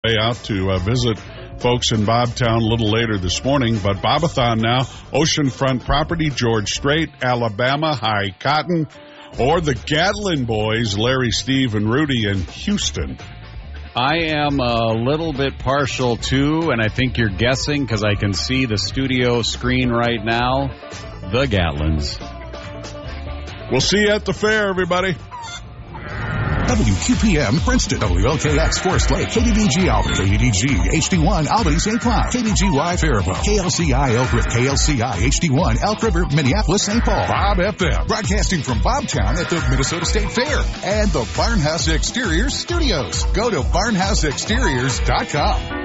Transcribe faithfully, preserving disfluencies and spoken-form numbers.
way out to uh, visit folks in Bobtown a little later this morning. But Bobathon now, oceanfront property, George Strait, Alabama, High Cotton, or the Gatlin boys, Larry, Steve, and Rudy in Houston. I am a little bit partial to, and I think you're guessing because I can see the studio screen right now, the Gatlins. We'll see you at the fair, everybody. W Q P M Princeton, W L K X Forest Lake, K D D G Albany, K D D G H D one Albany Saint Cloud, K D G Y Faribault, K L C I Elk River, K L C I H D one Elk River, Minneapolis, Saint Paul, Bob F M, broadcasting from Bobtown at the Minnesota State Fair, and the Barnhouse Exteriors Studios. Go to barnhouse exteriors dot com.